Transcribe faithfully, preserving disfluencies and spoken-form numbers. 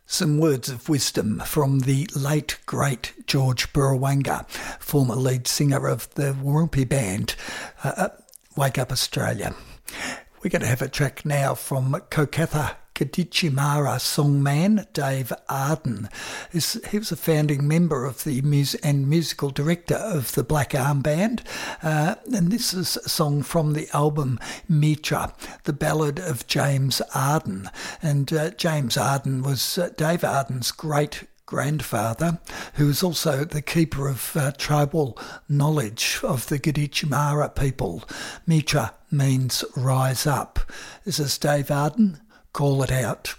Some words of wisdom from the late, great George Burrawanga, former lead singer of the Warumpi Band, uh, Wake Up Australia. We're going to have a track now from Kokatha Gadichimara songman Dave Arden. He was a founding member of the mus- and musical director of the Black Arm Band, uh, and this is a song from the album Mitra, the ballad of James Arden. And uh, James Arden was uh, Dave Arden's great grandfather, who was also the keeper of uh, tribal knowledge of the Gadichimara people. Mitra means rise up. This is Dave Arden. Call it out.